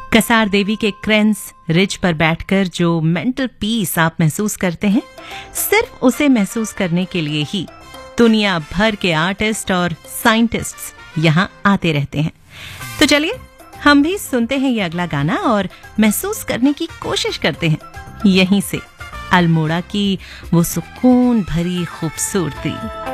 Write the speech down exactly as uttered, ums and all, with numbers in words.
कसार देवी के क्रेंस रिज पर बैठकर जो मेंटल पीस आप महसूस करते हैं, सिर्फ उसे महसूस करने के लिए ही दुनिया भर के आर्टिस्ट और साइंटिस्ट्स यहां आते रहते हैं। तो चलिए हम भी सुनते हैं ये अगला गाना और महसूस करने की कोशिश करते हैं यहीं से अल्मोड़ा की वो सुकून भरी खूबसूरती।